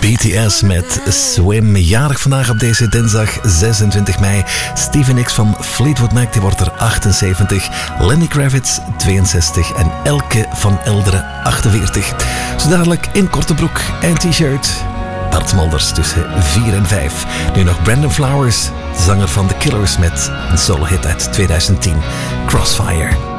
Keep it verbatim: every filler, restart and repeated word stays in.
B T S met Swim. Jarig vandaag op deze dinsdag zesentwintig mei. Stevie Nicks van Fleetwood Mac, die wordt er achtenzeventig. Lenny Kravitz tweeënzestig. En Elke van Elderen achtenveertig. Zo dadelijk in korte broek en t-shirt. Bart Smolders tussen vier en vijf. Nu nog Brandon Flowers, zanger van The Killers met een solo hit uit tweeduizend tien. Crossfire.